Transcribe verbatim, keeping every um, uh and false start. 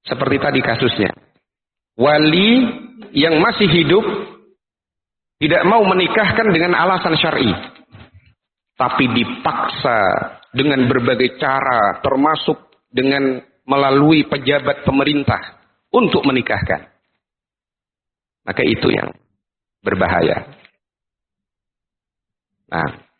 Seperti tadi kasusnya. Wali yang masih hidup tidak mau menikahkan dengan alasan syar'i. Tapi dipaksa dengan berbagai cara, termasuk dengan melalui pejabat pemerintah untuk menikahkan. Maka itu yang berbahaya. Nah,